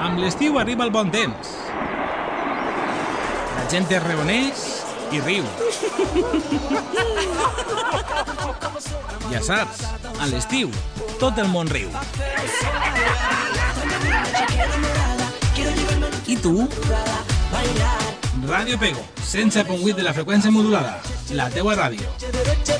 Amb l'estiu arriba el bon temps. La gent es reuneix i riu. Ja saps, a l'estiu tot el món riu. I tu? Ràdio Pego, 107.8 de la freqüència modulada, la teua ràdio.